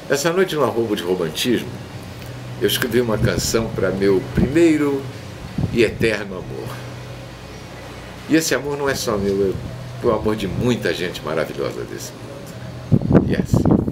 Essa noite, no arrobo de romantismo, eu escrevi uma canção para meu primeiro e eterno amor. E esse amor não é só meu, é o amor de muita gente maravilhosa desse mundo. E é assim.